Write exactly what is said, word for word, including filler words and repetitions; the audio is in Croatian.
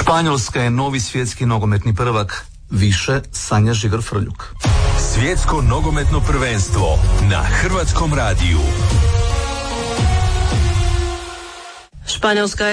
Španjolska je novi svjetski nogometni prvak. Više Sanja Žigar-Frljuk. Svjetsko nogometno prvenstvo na Hrvatskom radiju. Španjolska